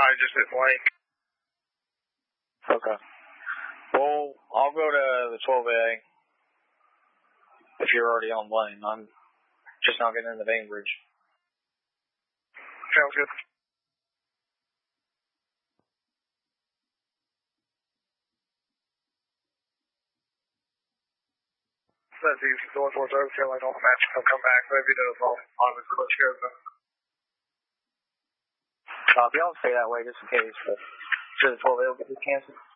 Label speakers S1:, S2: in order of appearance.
S1: I just hit blank.
S2: Okay. Well, I'll go to the 12A if you're already on lane. I'm just not getting in the Bainbridge.
S1: Sounds good. That's easy. Going towards Oaktail, I don't imagine he'll come back. Maybe he does on his clutch goes up.
S2: Copy. I'll stay that way just in case, but sure the 12A will get this canceled.